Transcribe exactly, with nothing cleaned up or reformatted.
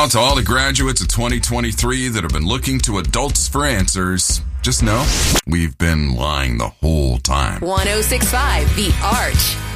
Well, to all the graduates of twenty twenty-three that have been looking to adults for answers, just know we've been lying the whole time. one oh six point five The Arch.